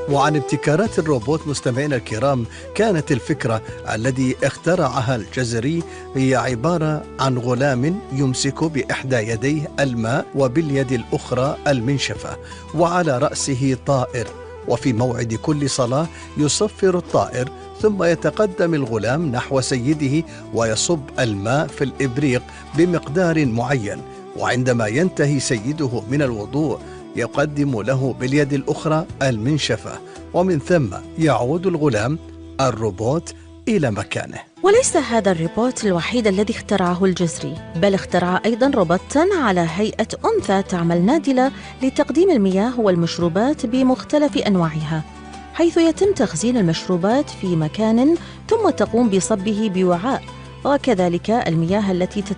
وعن ابتكارات الروبوت مستمعينا الكرام، كانت الفكرة التي اخترعها الجزري هي عبارة عن غلام يمسك بإحدى يديه الماء وباليد الأخرى المنشفة، وعلى رأسه طائر، وفي موعد كل صلاة يصفر الطائر، ثم يتقدم الغلام نحو سيده ويصب الماء في الإبريق بمقدار معين، وعندما ينتهي سيده من الوضوء يقدم له باليد الأخرى المنشفة، ومن ثم يعود الغلام الروبوت إلى مكانه. وليس هذا الروبوت الوحيد الذي اخترعه الجزري، بل اخترع أيضا روبوتا على هيئة أنثى تعمل نادلة لتقديم المياه والمشروبات بمختلف أنواعها، حيث يتم تخزين المشروبات في مكان ثم تقوم بصبه بوعاء، وكذلك المياه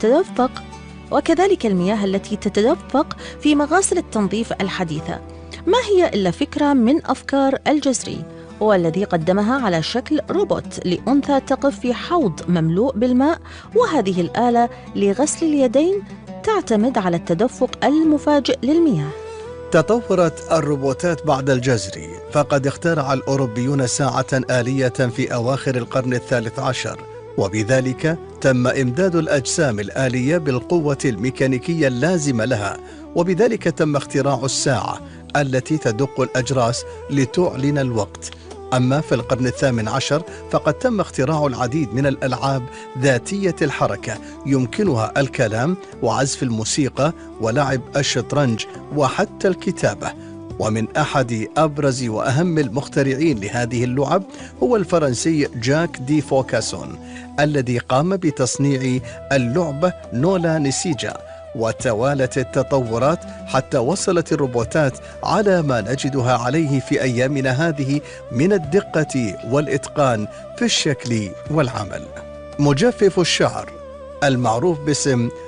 التي تتدفق في مغاسل التنظيف الحديثة. ما هي إلا فكرة من أفكار الجزري، والذي قدمها على شكل روبوت لأنثى تقف في حوض مملوء بالماء، وهذه الآلة لغسل اليدين تعتمد على التدفق المفاجئ للمياه. تطورت الروبوتات بعد الجزري، فقد اخترع الأوروبيون ساعة آلية في أواخر القرن الثالث عشر، وبذلك تم إمداد الأجسام الآلية بالقوة الميكانيكية اللازمة لها، وبذلك تم اختراع الساعة التي تدق الأجراس لتعلن الوقت. أما في القرن الثامن عشر فقد تم اختراع العديد من الألعاب ذاتية الحركة يمكنها الكلام وعزف الموسيقى ولعب الشطرنج وحتى الكتابة. ومن أحد أبرز وأهم المخترعين لهذه اللعب هو الفرنسي جاك دي فوكاسون، الذي قام بتصنيع اللعبة نولا نسيجا. وتوالت التطورات حتى وصلت الروبوتات على ما نجدها عليه في أيامنا هذه من الدقة والإتقان في الشكل والعمل. مجفف الشعر المعروف باسم